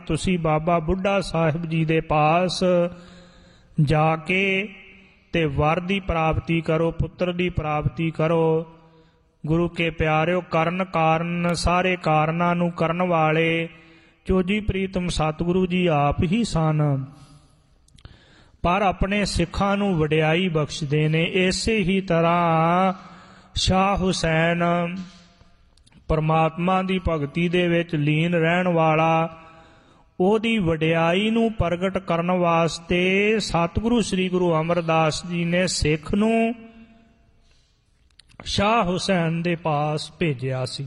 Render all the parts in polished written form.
ਤੁਸੀਂ ਬਾਬਾ ਬੁੱਢਾ ਸਾਹਿਬ ਜੀ ਦੇ ਪਾਸ ਜਾ ਕੇ ਤੇ ਵਰ ਦੀ ਪ੍ਰਾਪਤੀ ਕਰੋ, ਪੁੱਤਰ ਦੀ ਪ੍ਰਾਪਤੀ ਕਰੋ। ਗੁਰੂ ਕੇ ਪਿਆਰਿਓ, ਕਰਨ ਕਾਰਨ ਸਾਰੇ ਕਾਰਨਾਂ ਨੂੰ ਕਰਨ ਵਾਲੇ ਚੋਜੀ ਪ੍ਰੀਤਮ ਸਤਿਗੁਰੂ ਜੀ ਆਪ ਹੀ ਸਨ, ਪਰ ਆਪਣੇ ਸਿੱਖਾਂ ਨੂੰ ਵਡਿਆਈ ਬਖਸ਼ਦੇ ਨੇ। ਇਸੇ ਹੀ ਤਰ੍ਹਾਂ ਸ਼ਾਹ ਹੁਸੈਨ ਪਰਮਾਤਮਾ ਦੀ ਭਗਤੀ ਦੇ ਵਿੱਚ ਲੀਨ ਰਹਿਣ ਵਾਲਾ, ਉਹਦੀ ਵਡਿਆਈ ਨੂੰ ਪ੍ਰਗਟ ਕਰਨ ਵਾਸਤੇ ਸਤਿਗੁਰੂ ਸ੍ਰੀ ਗੁਰੂ ਅਮਰਦਾਸ ਜੀ ਨੇ ਸਿੱਖ ਨੂੰ ਸ਼ਾਹ ਹੁਸੈਨ ਦੇ ਪਾਸ ਭੇਜਿਆ ਸੀ।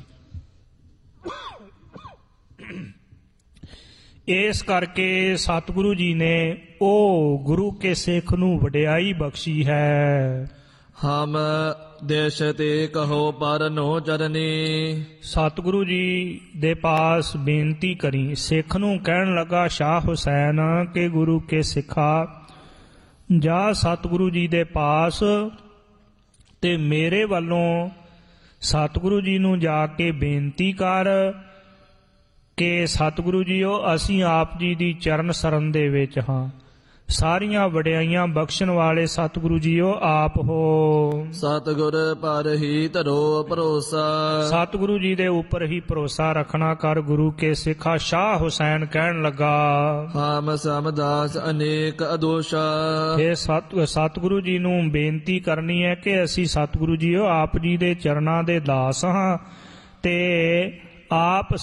ਇਸ ਕਰਕੇ ਸਤਿਗੁਰੂ ਜੀ ਨੇ ਉਹ ਗੁਰੂ ਕੇ ਸਿੱਖ ਨੂੰ ਵਡਿਆਈ ਬਖਸ਼ੀ ਹੈ। ਹਮ ਦੇਸ਼ ਤੇ ਕਹੋ ਪਰ ਨੋ ਚਰਨੀ। ਸਤਿਗੁਰੂ ਜੀ ਦੇ ਪਾਸ ਬੇਨਤੀ ਕਰੀ। ਸਿੱਖ ਨੂੰ ਕਹਿਣ ਲੱਗਾ ਸ਼ਾਹ ਹੁਸੈਨ ਕਿ ਗੁਰੂ ਕੇ ਸਿੱਖਾ, ਜਾ ਸਤਿਗੁਰੂ ਜੀ ਦੇ ਪਾਸ ਤੇ ਮੇਰੇ ਵੱਲੋਂ ਸਤਿਗੁਰੂ ਜੀ ਨੂੰ ਜਾ ਕੇ ਬੇਨਤੀ ਕਰ ਕਿ ਸਤਿਗੁਰੂ ਜੀਓ, ਅਸੀਂ ਆਪ ਜੀ ਦੀ ਚਰਨ ਸਰਨ ਦੇ ਵਿੱਚ ਹਾਂ। ਸਾਰੀਆਂ ਵਡਿਆਈਆਂ ਬਖਸ਼ਣ ਵਾਲੇ ਸਤਿਗੁਰੂ ਜੀਓ ਆਪ ਹੋ। ਸਤਿਗੁਰ ਪਰ ਹੀ ਧਰੋ ਭਰੋਸਾ। ਸਤਿਗੁਰੂ ਜੀ ਦੇ ਉੱਪਰ ਹੀ ਭਰੋਸਾ ਰੱਖਣਾ ਕਰ। ਗੁਰੂ ਕੇ ਸਿੱਖਾ ਸ਼ਾਹ ਹੁਸੈਨ ਕਹਿਣ ਲੱਗਾ, ਹਮ ਸਮਦਾਸ ਅਨੇਕ ਅਦੋਸ਼ਾ। ਇਹ ਸਤਿਗੁਰੂ ਜੀ ਨੂੰ ਬੇਨਤੀ ਕਰਨੀ ਹੈ ਕਿ ਅਸੀਂ ਸਤਿਗੁਰੂ ਜੀਓ ਆਪ ਜੀ ਦੇ ਚਰਨਾਂ ਦੇ ਦਾਸ ਹਾਂ ਤੇ ਆਪ